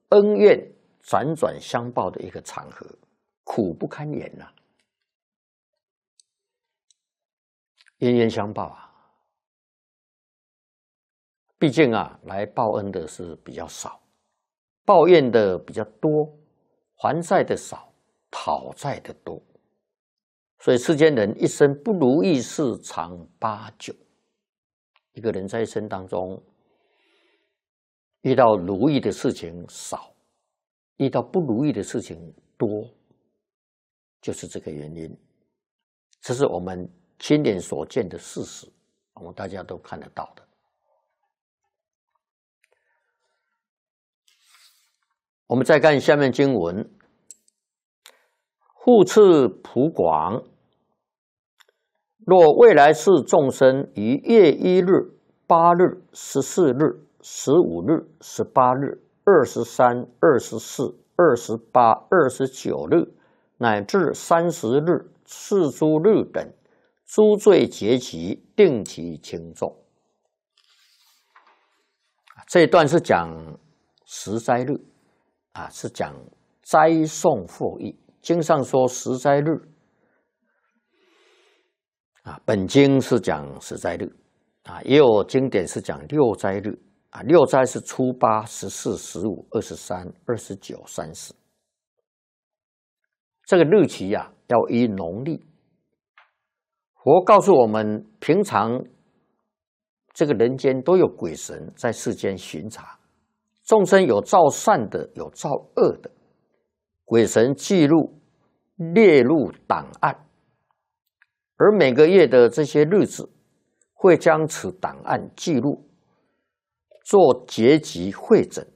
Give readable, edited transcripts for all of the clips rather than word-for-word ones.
恩怨辗转相报的一个场合，苦不堪言呐、冤冤相报啊。毕竟啊，来报恩的是比较少，抱怨的比较多，还债的少，讨债的多。所以世间人一生不如意事常八九。一个人在一生当中，遇到如意的事情少，遇到不如意的事情多，就是这个原因。这是我们亲眼所见的事实，我们大家都看得到的。我们再看下面经文：复次普广，若未来世众生于月1日、8日、14日、15日、18日、23、24、28、29日，乃至30日、世诸日等，诸罪结集，定其轻重。这一段是讲十灾日啊，是讲灾送获益。经上说十灾日啊，本经是讲十灾日啊，也有经典是讲6灾日啊。6灾是初8、14、15、23、29、30。这个日期啊，要依农历。佛告诉我们，平常这个人间都有鬼神在世间巡查，众生有造善的，有造恶的，鬼神记录列入档案，而每个月的这些日子，会将此档案记录，做结集汇整。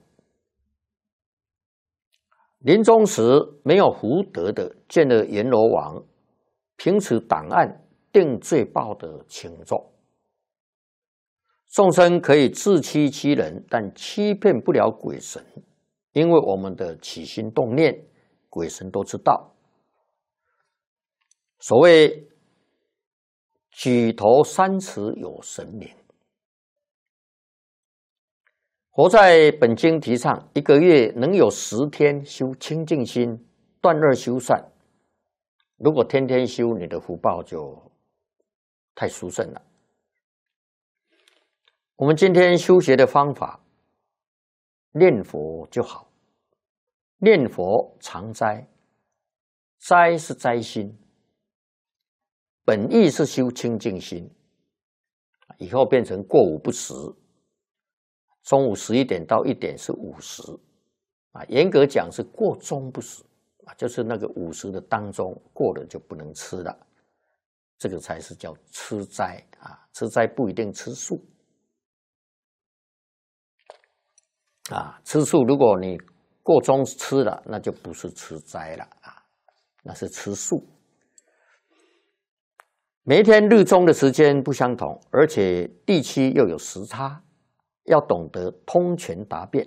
临终时没有福德的，见了阎罗王，凭此档案定罪报的轻重。众生可以自欺欺人，但欺骗不了鬼神，因为我们的起心动念，鬼神都知道。所谓举头三尺有神明。佛在本经提倡，一个月能有10天修清净心，断恶修善。如果天天修，你的福报就太殊胜了。我们今天修学的方法，念佛就好。念佛常斋，斋是斋心，本意是修清净心。以后变成过午不食，中午11点到1点是午时啊，严格讲是过中不食啊，就是那个午时的当中过了就不能吃了，这个才是叫吃斋啊。吃斋不一定吃素啊，吃素如果你过中吃了，那就不是吃斋了啊，那是吃素。每一天日中的时间不相同，而且地区又有时差，要懂得通权达变。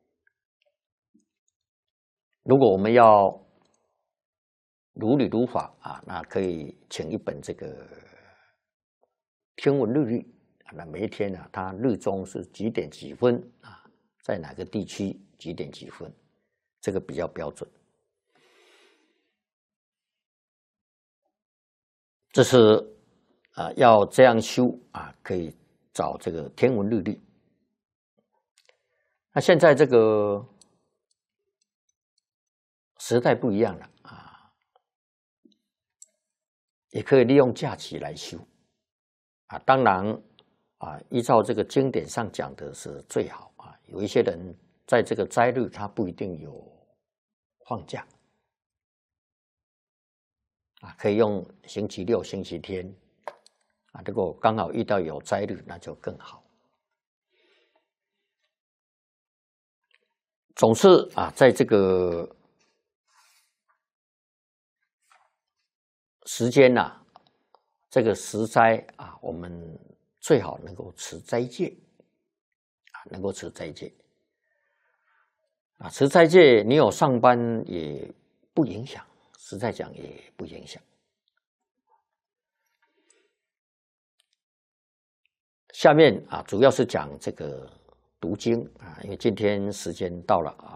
如果我们要如理如法啊，那可以请一本这个天文日历，那每一天啊，它日中是几点几分啊，在哪个地区几点几分，这个比较标准。这是要这样修啊，可以找这个天文日历。那现在这个时代不一样了啊，也可以利用假期来修啊。当然啊，依照这个经典上讲的是最好啊。有一些人在这个斋日，他不一定有放假啊，可以用星期六、星期天啊。如果刚好遇到有斋日，那就更好。总是啊，在这个时间呐，这个时斋啊，我们最好能够持斋戒啊，能够持斋戒啊。持斋戒，你有上班也不影响，实在讲也不影响。下面啊，主要是讲这个读经啊，因为今天时间到了啊。